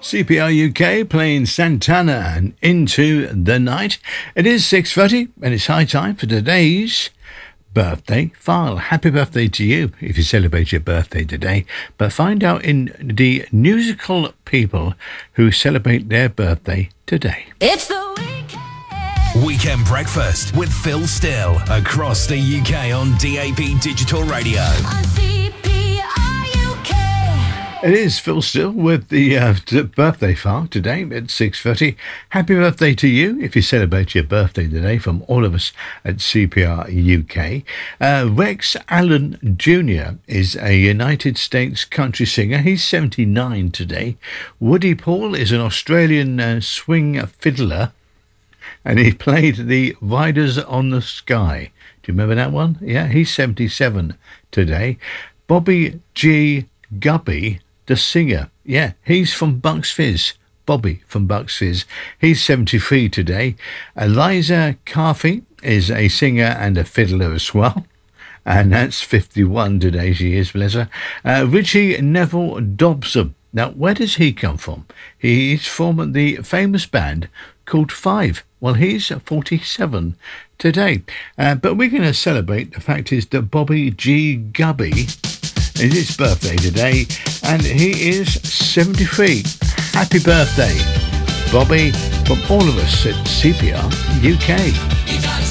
CPR UK playing Santana and Into the Night. It is 6:30 and it's high time for today's birthday file. Happy birthday to you if you celebrate your birthday today. But find out in the musical people who celebrate their birthday today. It's the Weekend Breakfast with Phil Still across the UK on DAB Digital Radio. on CPR UK. It is Phil Still with the birthday file today at 6:30. Happy birthday to you if you celebrate your birthday today from all of us at CPR UK. Rex Allen Jr. is a United States country singer. He's 79 today. Woody Paul is an Australian swing fiddler, and he played the Riders on the Sky. Do you remember that one? Yeah, he's 77 today. Bobby G. Gubby, the singer. Yeah, he's from Bucks Fizz. Bobby from Bucks Fizz. He's 73 today. Eliza Carthy is a singer and a fiddler as well. And that's 51 today, she is, bless her. Richie Neville Dobson. Now, where does he come from? He's from the famous band called Five. Well, he's 47 today. But we're going to celebrate the fact is that Bobby G. Gubby is his birthday today, and he is 73. Happy birthday, Bobby, from all of us at CPR UK. You gotta